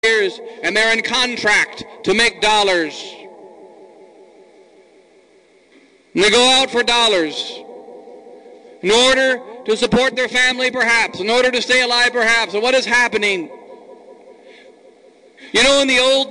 years, and they're in contract to make dollars. And they go out for dollars in order to support their family, perhaps, in order to stay alive, perhaps. And what is happening? You know, in the old